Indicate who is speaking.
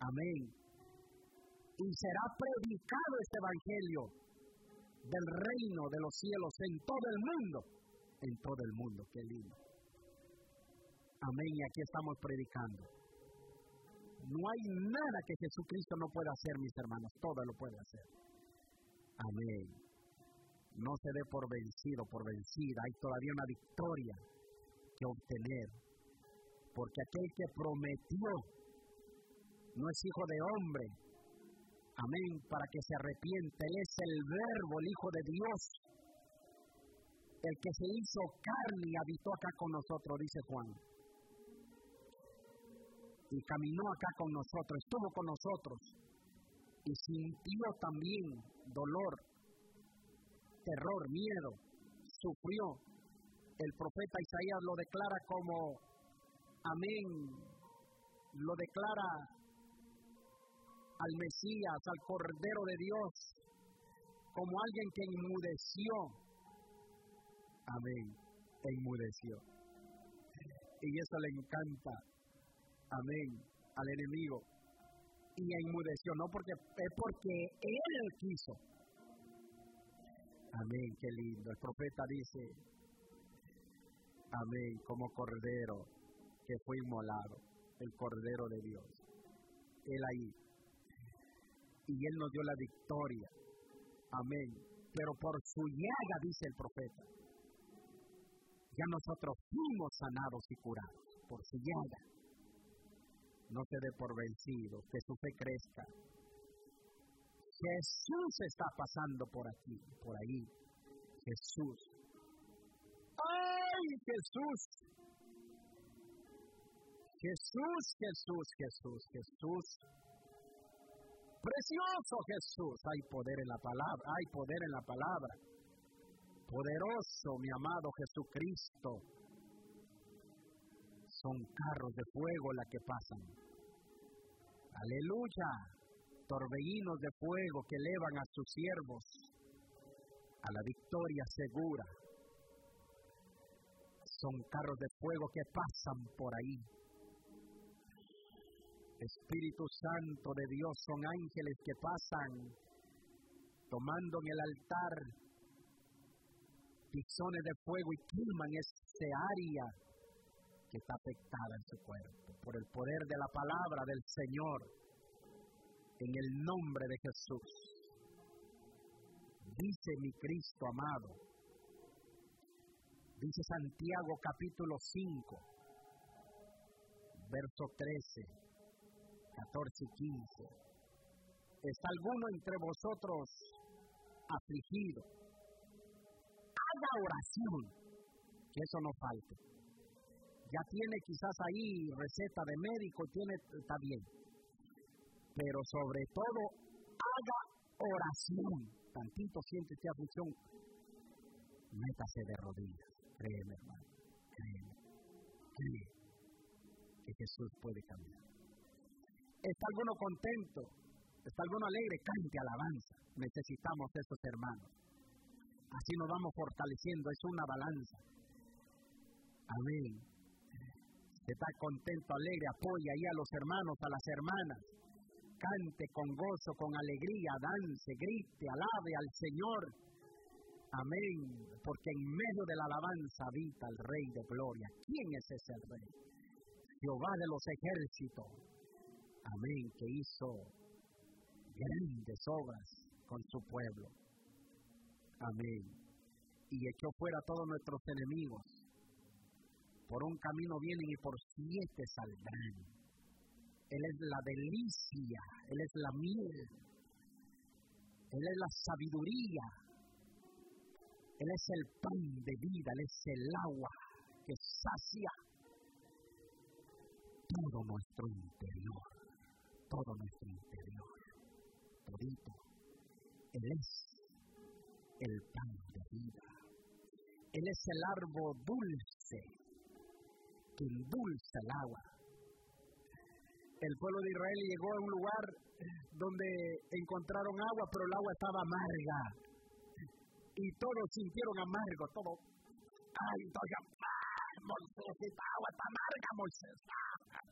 Speaker 1: Amén. Y será predicado este evangelio del reino de los cielos en todo el mundo. En todo el mundo, qué lindo. Amén, y aquí estamos predicando. No hay nada que Jesucristo no pueda hacer, mis hermanos, todo lo puede hacer. Amén. No se dé por vencido, por vencida, hay todavía una victoria que obtener. Porque aquel que prometió no es hijo de hombre. Amén, para que se arrepiente. Él es el Verbo, el Hijo de Dios. El que se hizo carne y habitó acá con nosotros, dice Juan. Y caminó acá con nosotros, estuvo con nosotros. Y sintió también dolor, terror, miedo. Sufrió. El profeta Isaías lo declara como, amén, lo declara al Mesías, al Cordero de Dios, como alguien que enmudeció. Amén, enmudeció. Y eso le encanta, amén, al enemigo. Y enmudeció, no porque es porque él quiso. Amén, qué lindo. El profeta dice, amén, como cordero que fue inmolado, el Cordero de Dios. Él ahí. Y Él nos dio la victoria. Amén. Pero por su llaga, dice el profeta, ya nosotros fuimos sanados y curados. Por su llaga. No se dé por vencido, que su fe crezca. Jesús está pasando por aquí, por ahí. Jesús. ¡Ay, Jesús! Jesús, Jesús, Jesús, Jesús. Precioso Jesús. Hay poder en la palabra, hay poder en la palabra. Poderoso, mi amado Jesucristo. Son carros de fuego la que pasan. Aleluya. Torbellinos de fuego que elevan a sus siervos a la victoria segura. Son carros de fuego que pasan por ahí. Espíritu Santo de Dios, son ángeles que pasan tomando en el altar tizones de fuego y queman ese área que está afectada en su cuerpo por el poder de la palabra del Señor, en el nombre de Jesús. Dice mi Cristo amado, dice Santiago capítulo 5, verso 13. 14 y 15. ¿Está alguno entre vosotros afligido? Haga oración, que eso no falte. Ya tiene quizás ahí receta de médico, está bien. Pero sobre todo, haga oración. Tantito siente esta aflicción, métase de rodillas. Créeme, hermano, créeme. Cree que Jesús puede cambiar. ¿Está alguno contento? ¿Está alguno alegre? Cante alabanza. Necesitamos esos hermanos. Así nos vamos fortaleciendo. Es una balanza. Amén. Está contento, alegre, apoya ahí a los hermanos, a las hermanas. Cante con gozo, con alegría, dance, grite, alabe al Señor. Amén. Porque en medio de la alabanza habita el Rey de Gloria. ¿Quién es ese Rey? Jehová de los ejércitos. Amén, que hizo grandes obras con su pueblo. Amén. Y echó fuera a todos nuestros enemigos. Por un camino vienen y por 7 saldrán. Él es la delicia, Él es la miel, Él es la sabiduría, Él es el pan de vida, Él es el agua que sacia todo nuestro interior. Todo nuestro interior, todito. Él es el pan de vida. Él es el árbol dulce que endulza el agua. El pueblo de Israel llegó a un lugar donde encontraron agua, pero el agua estaba amarga. Y todos sintieron amargo, todo. Ay, entonces, Moisés, esta agua está amarga, Moisés.